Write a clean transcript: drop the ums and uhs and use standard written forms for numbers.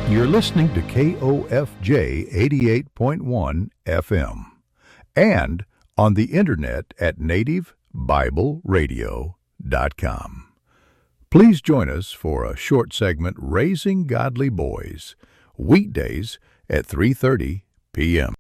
You're listening to KOFJ 88.1 FM and on the internet at nativebibleradio.com. Please join us for a short segment, Raising Godly Boys, weekdays at 3:30 p.m.